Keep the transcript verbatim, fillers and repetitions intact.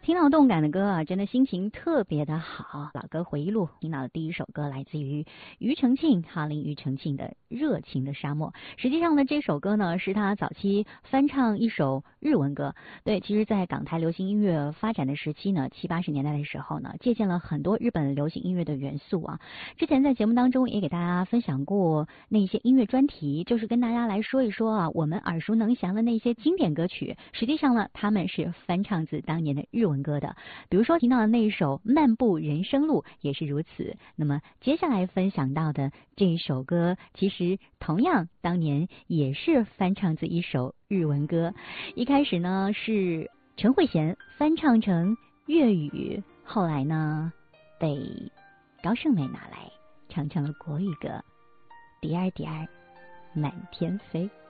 听到动感的歌啊，真的心情特别的好。老歌回忆录听到的第一首歌来自于庾澄庆，哈林庾澄庆的《热情的沙漠》。实际上呢，这首歌呢是他早期翻唱一首日文歌。对，其实，在港台流行音乐发展的时期呢，七八十年代的时候呢，借鉴了很多日本流行音乐的元素啊。之前在节目当中也给大家分享过那些音乐专题，就是跟大家来说一说啊，我们耳熟能详的那些经典歌曲，实际上呢，他们是翻唱自当年的日文歌的。比如说听到的那一首《漫步人生路》也是如此。那么接下来分享到的这一首歌，其实同样当年也是翻唱自一首日文歌。一开始呢是陈慧娴翻唱成粤语，后来呢被高胜美拿来唱成了国语歌《蝶儿蝶儿满天飞》。